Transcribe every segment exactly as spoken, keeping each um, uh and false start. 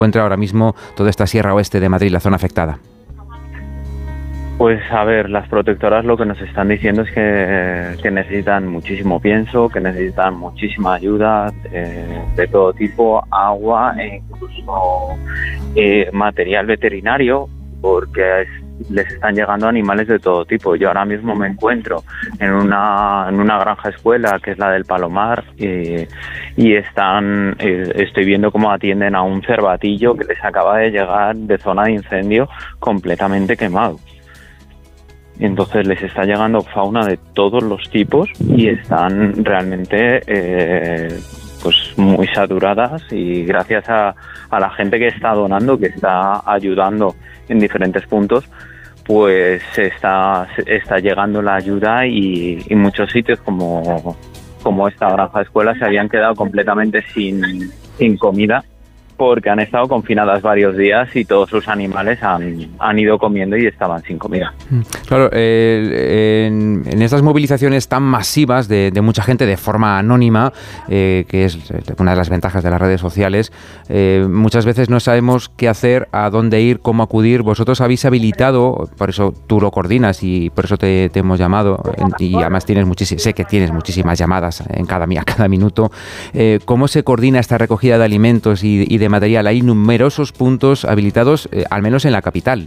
encuentra ahora mismo toda esta Sierra Oeste de Madrid, la zona afectada? Pues a ver, las protectoras lo que nos están diciendo es que, que necesitan muchísimo pienso, que necesitan muchísima ayuda eh, de todo tipo, agua e incluso eh, material veterinario, porque es, les están llegando animales de todo tipo. Yo ahora mismo me encuentro en una en una granja escuela que es la del Palomar y, y están eh, estoy viendo cómo atienden a un cervatillo que les acaba de llegar de zona de incendio completamente quemado. Entonces les está llegando fauna de todos los tipos y están realmente eh, pues muy saturadas, y gracias a, a la gente que está donando, que está ayudando en diferentes puntos, pues está, está llegando la ayuda, y, y muchos sitios como, como esta granja escuela se habían quedado completamente sin, sin comida, porque han estado confinadas varios días y todos sus animales han, han ido comiendo y estaban sin comida. Claro, eh, en, en estas movilizaciones tan masivas de, de mucha gente de forma anónima, eh, que es una de las ventajas de las redes sociales, eh, muchas veces no sabemos qué hacer, a dónde ir, cómo acudir. Vosotros habéis habilitado, por eso tú lo coordinas y por eso te, te hemos llamado, y además tienes muchísimas, sé que tienes muchísimas llamadas en cada, a cada minuto. Eh, ¿Cómo se coordina esta recogida de alimentos y, y de material? Hay numerosos puntos habilitados, eh, al menos en la capital.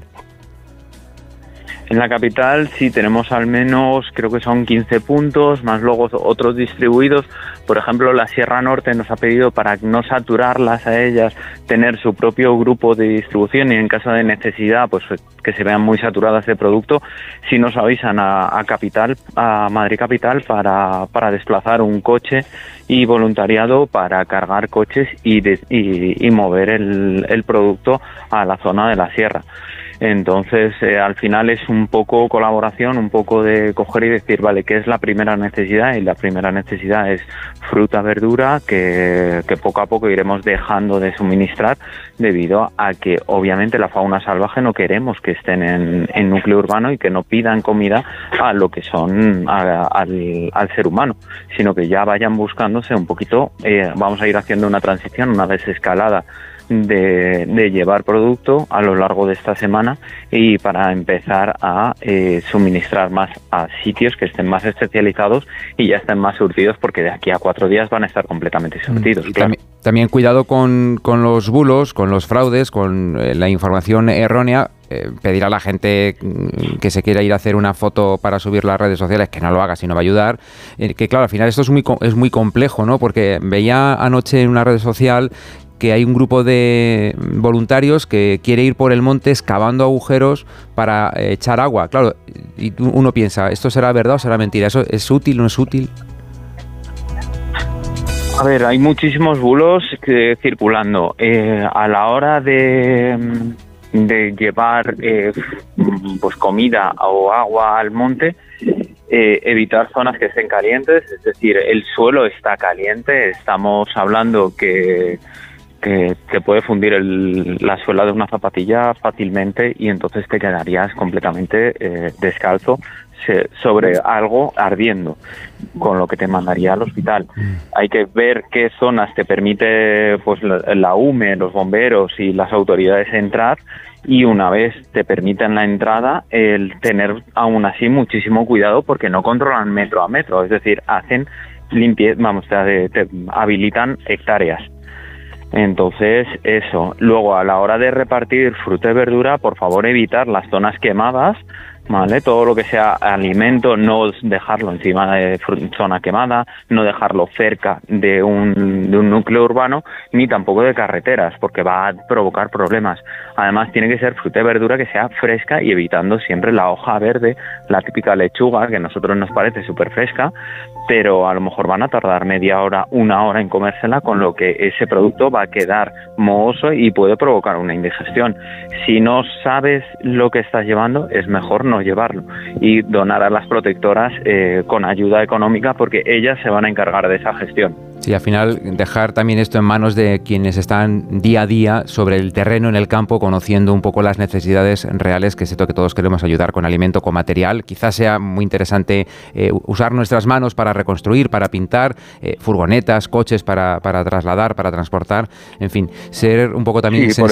En la capital sí tenemos al menos, creo que son quince puntos, más luego otros distribuidos. Por ejemplo, la Sierra Norte nos ha pedido, para no saturarlas a ellas, tener su propio grupo de distribución, y en caso de necesidad, pues que se vean muy saturadas de producto, sí nos avisan a, a Capital, a Madrid Capital, para, para desplazar un coche y voluntariado para cargar coches y, de, y, y mover el, el producto a la zona de la sierra. Entonces, eh, al final es un poco colaboración, un poco de coger y decir, vale, ¿qué es la primera necesidad? Y la primera necesidad es fruta, verdura, que, que poco a poco iremos dejando de suministrar, debido a que obviamente la fauna salvaje no queremos que estén en, en núcleo urbano y que no pidan comida a lo que son a, al, al ser humano, sino que ya vayan buscándose un poquito. Eh, vamos a ir haciendo una transición, una desescalada De, de llevar producto a lo largo de esta semana, y para empezar a eh, suministrar más a sitios que estén más especializados y ya estén más surtidos, porque de aquí a cuatro días van a estar completamente surtidos. Mm, claro. también, también cuidado con, con los bulos, con los fraudes, con eh, la información errónea. Eh, pedir a la gente que se quiera ir a hacer una foto para subir las redes sociales que no lo haga, si no va a ayudar. Eh, que claro, al final esto es muy, es muy complejo, ¿no? Porque veía anoche en una red social que hay un grupo de voluntarios que quiere ir por el monte excavando agujeros para eh, echar agua. Claro, y uno piensa, ¿esto será verdad o será mentira? ¿Eso es útil o no es útil? A ver, hay muchísimos bulos que, circulando. Eh, a la hora de, de llevar eh, pues comida o agua al monte, eh, evitar zonas que estén calientes, es decir, el suelo está caliente. Estamos hablando que que te puede fundir el, la suela de una zapatilla fácilmente, y entonces te quedarías completamente eh, descalzo se, sobre algo ardiendo, con lo que te mandaría al hospital. Hay que ver qué zonas te permite pues la, la U M E, los bomberos y las autoridades entrar, y una vez te permiten la entrada, el tener aún así muchísimo cuidado, porque no controlan metro a metro, es decir, hacen limpieza, vamos, te, te habilitan hectáreas. Entonces, eso. Luego, a la hora de repartir fruta y verdura, por favor, evitar las zonas quemadas, ¿vale? Todo lo que sea alimento, no dejarlo encima de zona quemada, no dejarlo cerca de un, de un núcleo urbano, ni tampoco de carreteras, porque va a provocar problemas. Además, tiene que ser fruta y verdura que sea fresca, y evitando siempre la hoja verde, la típica lechuga, que a nosotros nos parece súper fresca, pero a lo mejor van a tardar media hora, una hora en comérsela, con lo que ese producto va a quedar mohoso y puede provocar una indigestión. Si no sabes lo que estás llevando, es mejor no llevarlo y donar a las protectoras eh, con ayuda económica, porque ellas se van a encargar de esa gestión. Sí, al final dejar también esto en manos de quienes están día a día sobre el terreno, en el campo, conociendo un poco las necesidades reales, que siento que todos queremos ayudar con alimento, con material. Quizás sea muy interesante eh, usar nuestras manos para reconstruir, para pintar, eh, furgonetas, coches para, para trasladar, para transportar, en fin, ser un poco también sí, sensibles.